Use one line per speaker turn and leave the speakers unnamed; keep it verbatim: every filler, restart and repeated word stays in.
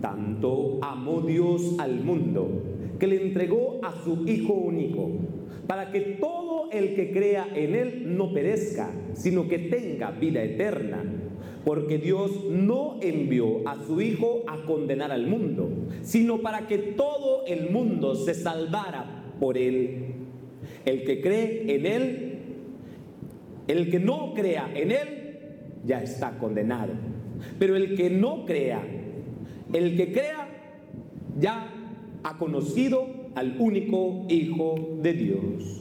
Tanto amó Dios al mundo, que le entregó a su Hijo único, para que todo el que crea en Él no perezca, sino que tenga vida eterna. Porque Dios no envió a su Hijo a condenar al mundo, sino para que todo el mundo se salvara por Él. El que cree en Él, el que no crea en Él, ya está condenado. Pero el que no crea, el que crea, ya ha conocido al único Hijo de Dios.